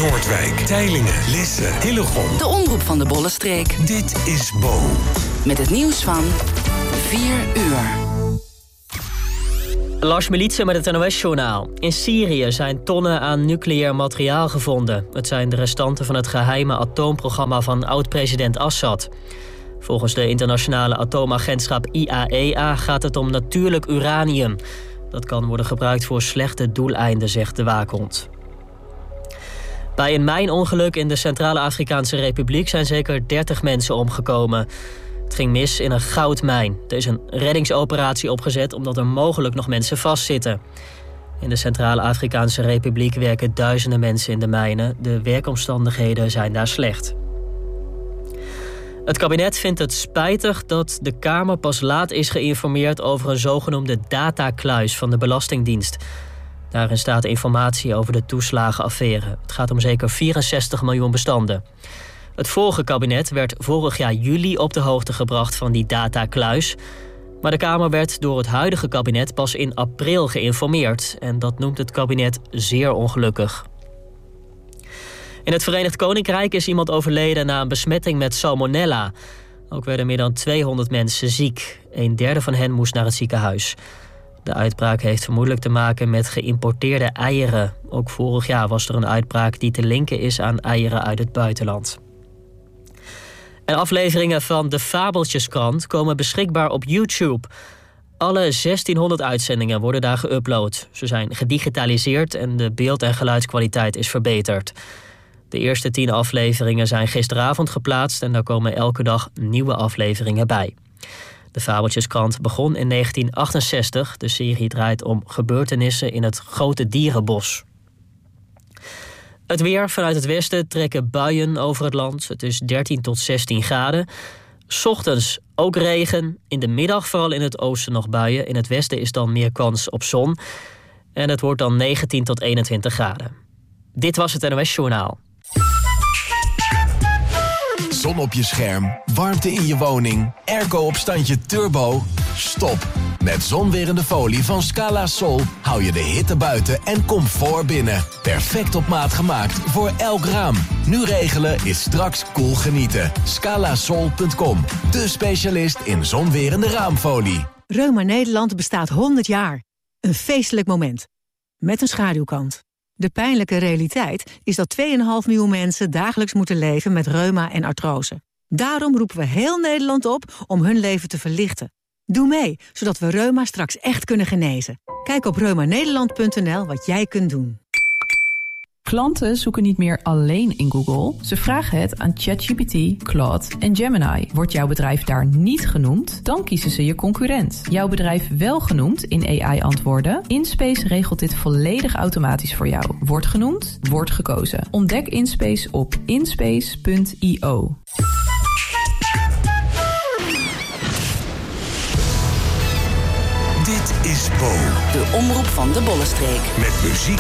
Noordwijk, Teylingen, Lisse, Hillegom. De omroep van de Bollenstreek. Dit is Bo. Met het nieuws van 4 uur. Lars Militsen met het NOS-journaal. In Syrië zijn tonnen aan nucleair materiaal gevonden. Het zijn de restanten van het geheime atoomprogramma van oud-president Assad. Volgens de internationale atoomagentschap IAEA gaat het om natuurlijk uranium. Dat kan worden gebruikt voor slechte doeleinden, zegt de waakhond. Bij een mijnongeluk in de Centrale Afrikaanse Republiek zijn zeker 30 mensen omgekomen. Het ging mis in een goudmijn. Er is een reddingsoperatie opgezet omdat er mogelijk nog mensen vastzitten. In de Centrale Afrikaanse Republiek werken duizenden mensen in de mijnen. De werkomstandigheden zijn daar slecht. Het kabinet vindt het spijtig dat de Kamer pas laat is geïnformeerd over een zogenoemde datakluis van de Belastingdienst. Daarin staat informatie over de toeslagenaffaire. Het gaat om zeker 64 miljoen bestanden. Het vorige kabinet werd vorig jaar juli op de hoogte gebracht van die datakluis. Maar de Kamer werd door het huidige kabinet pas in april geïnformeerd. En dat noemt het kabinet zeer ongelukkig. In het Verenigd Koninkrijk is iemand overleden na een besmetting met salmonella. Ook werden meer dan 200 mensen ziek. 1/3 van hen moest naar het ziekenhuis. De uitbraak heeft vermoedelijk te maken met geïmporteerde eieren. Ook vorig jaar was er een uitbraak die te linken is aan eieren uit het buitenland. En afleveringen van de Fabeltjeskrant komen beschikbaar op YouTube. Alle 1600 uitzendingen worden daar geüpload. Ze zijn gedigitaliseerd en de beeld- en geluidskwaliteit is verbeterd. De eerste 10 afleveringen zijn gisteravond geplaatst en daar komen elke dag nieuwe afleveringen bij. De Fabeltjeskrant begon in 1968. De serie draait om gebeurtenissen in het grote dierenbos. Het weer: vanuit het westen trekken buien over het land. Het is 13 tot 16 graden. 's Ochtends ook regen. In de middag vooral in het oosten nog buien. In het westen is dan meer kans op zon. En het wordt dan 19 tot 21 graden. Dit was het NOS Journaal. Zon op je scherm, warmte in je woning, airco op standje turbo. Stop. Met zonwerende folie van Scala Sol hou je de hitte buiten en comfort binnen. Perfect op maat gemaakt voor elk raam. Nu regelen is straks cool genieten. Scalasol.com, de specialist in zonwerende raamfolie. Reuma Nederland bestaat 100 jaar. Een feestelijk moment. Met een schaduwkant. De pijnlijke realiteit is dat 2,5 miljoen mensen dagelijks moeten leven met reuma en artrose. Daarom roepen we heel Nederland op om hun leven te verlichten. Doe mee, zodat we reuma straks echt kunnen genezen. Kijk op reumanederland.nl wat jij kunt doen. Klanten zoeken niet meer alleen in Google. Ze vragen het aan ChatGPT, Claude en Gemini. Wordt jouw bedrijf daar niet genoemd, dan kiezen ze je concurrent. Jouw bedrijf wel genoemd in AI-antwoorden? InSpace regelt dit volledig automatisch voor jou. Wordt genoemd, wordt gekozen. Ontdek InSpace op inspace.io. Dit is Bo. De omroep van de Bollenstreek. Met muziek